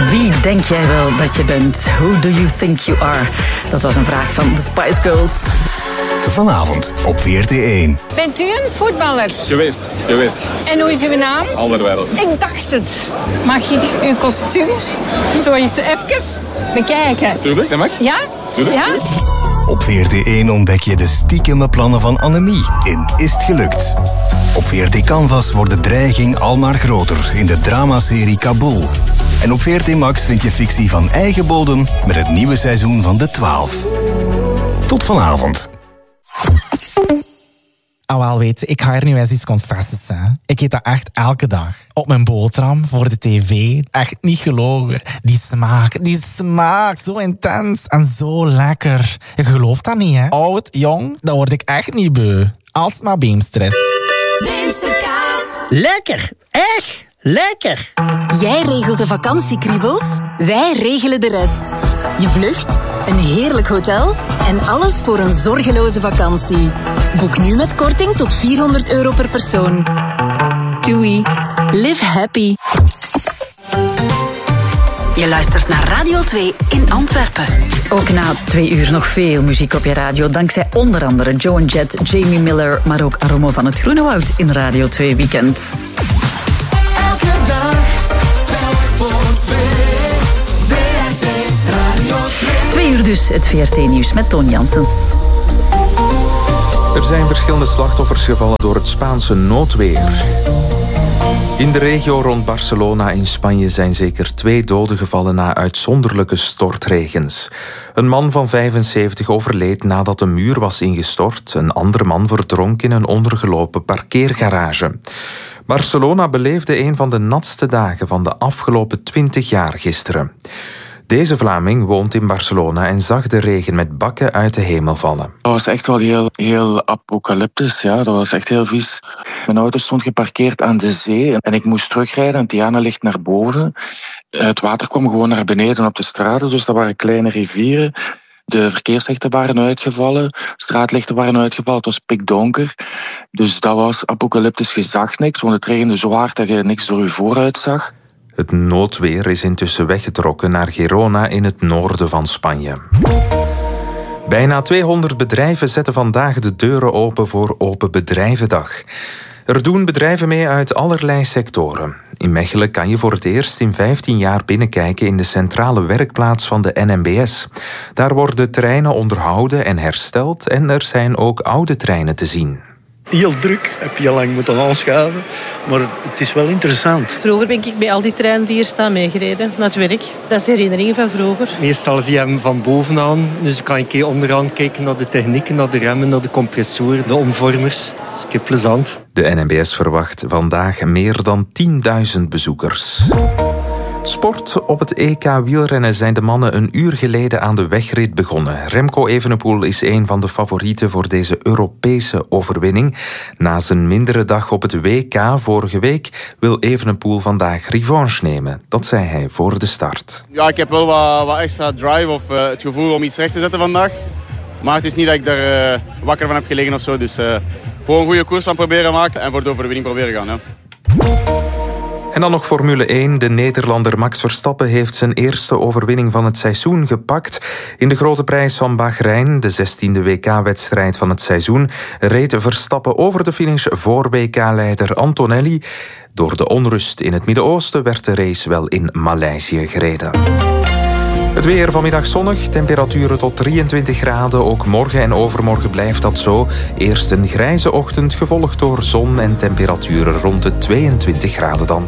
Wie denk jij wel dat je bent? Who do you think you are? Dat was een vraag van de Spice Girls. Vanavond op VRT1. Bent u een voetballer? Gewist. En hoe is uw naam? Alderweireld. Ik dacht het. Mag ik uw kostuum zo eens even bekijken? Tuurlijk, dat mag. Ja? Tuurlijk. Ja? Op VRT1 ontdek je de stiekeme plannen van Annemie in Is het gelukt? Op VRT Canvas wordt de dreiging al maar groter in de dramaserie Kabul. En op VRT Max vind je fictie van eigen bodem met het nieuwe seizoen van De 12. Tot vanavond. Wel, weet je, ik ga er nu eens iets confessen. Ik eet dat echt elke dag. Op mijn boterham, voor de tv. Echt niet gelogen. Die smaak, zo intens en zo lekker. Je gelooft dat niet, hè? Oud, jong, dan word ik echt niet beu. Alsmaar Beemster. Beemsterkaas. Lekker, echt lekker. Jij regelt de vakantiekriebels, wij regelen de rest. Je vlucht, een heerlijk hotel en alles voor een zorgeloze vakantie. Boek nu met korting tot €400 per persoon. TUI. Live happy. Je luistert naar Radio 2 in Antwerpen. Ook na 2 uur nog veel muziek op je radio. Dankzij onder andere Joan Jett, Jamie Miller, maar ook Aromo van het Groene Woud in Radio 2 Weekend. Elke dag, telk voor 2. VRT Radio 2. 2 uur dus, het VRT-nieuws met Toon Janssens. Er zijn verschillende slachtoffers gevallen door het Spaanse noodweer. In de regio rond Barcelona in Spanje zijn zeker 2 doden gevallen na uitzonderlijke stortregens. Een man van 75 overleed nadat een muur was ingestort. Een andere man verdronk in een ondergelopen parkeergarage. Barcelona beleefde een van de natste dagen van de afgelopen 20 jaar gisteren. Deze Vlaming woont in Barcelona en zag de regen met bakken uit de hemel vallen. Dat was echt wel heel apocalyptisch. Ja. Dat was echt heel vies. Mijn auto stond geparkeerd aan de zee en ik moest terugrijden. Het Diana ligt naar boven. Het water kwam gewoon naar beneden op de straten, dus dat waren kleine rivieren. De verkeerslichten waren uitgevallen, straatlichten waren uitgevallen, het was pikdonker. Dus dat was apocalyptisch, je zag niks, want het regende zo hard dat je niks door je vooruit zag. Het noodweer is intussen weggetrokken naar Girona in het noorden van Spanje. Bijna 200 bedrijven zetten vandaag de deuren open voor Open Bedrijvendag. Er doen bedrijven mee uit allerlei sectoren. In Mechelen kan je voor het eerst in 15 jaar binnenkijken in de centrale werkplaats van de NMBS. Daar worden treinen onderhouden en hersteld en er zijn ook oude treinen te zien. Heel druk, heb je lang moeten aanschuiven, maar het is wel interessant. Vroeger ben ik bij al die treinen die hier staan meegereden naar het werk. Dat is herinneringen van vroeger. Meestal zie je hem van bovenaan, dus kan ik hier onderaan kijken naar de technieken, naar de remmen, naar de compressoren, de omvormers. Dus ik heb plezant. De NMBS verwacht vandaag meer dan 10.000 bezoekers. Sport. Op het EK wielrennen zijn de mannen een uur geleden aan de wegrit begonnen. Remco Evenepoel is een van de favorieten voor deze Europese overwinning. Na zijn mindere dag op het WK vorige week wil Evenepoel vandaag revanche nemen. Dat zei hij voor de start. Ja, ik heb wel wat extra drive of het gevoel om iets recht te zetten vandaag. Maar het is niet dat ik daar wakker van heb gelegen of zo. Dus gewoon een goede koers van proberen maken en voor de overwinning proberen gaan. Ja. En dan nog Formule 1. De Nederlander Max Verstappen heeft zijn eerste overwinning van het seizoen gepakt. In de grote prijs van Bahrein, de 16e WK-wedstrijd van het seizoen, reed Verstappen over de finish voor WK-leider Antonelli. Door de onrust in het Midden-Oosten werd de race wel in Maleisië gereden. Het weer vanmiddag zonnig, temperaturen tot 23 graden. Ook morgen en overmorgen blijft dat zo. Eerst een grijze ochtend, gevolgd door zon en temperaturen rond de 22 graden dan.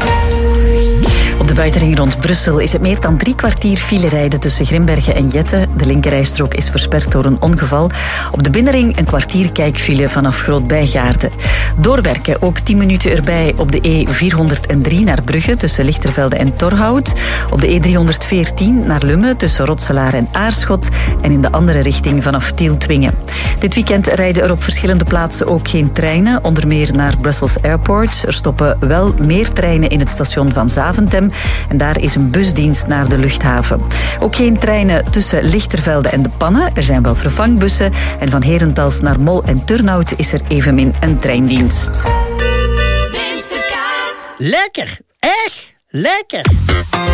Op de buitenring rond Brussel is het meer dan 3 kwartier file rijden tussen Grimbergen en Jette. De linkerrijstrook is versperd door een ongeval. Op de binnenring een kwartier kijkfile vanaf Groot-Bijgaarde. Doorwerken, ook 10 minuten erbij op de E403 naar Brugge tussen Lichtervelde en Torhout. Op de E314 naar Lummen tussen Rotselaar en Aarschot. En in de andere richting vanaf Tiel-Twingen. Dit weekend rijden er op verschillende plaatsen ook geen treinen. Onder meer naar Brussels Airport. Er stoppen wel meer treinen in het station van Zaventem. En daar is een busdienst naar de luchthaven. Ook geen treinen tussen Lichtervelde en De Pannen. Er zijn wel vervangbussen. En van Herentals naar Mol en Turnhout is er evenmin een treindienst. Lekker, echt lekker.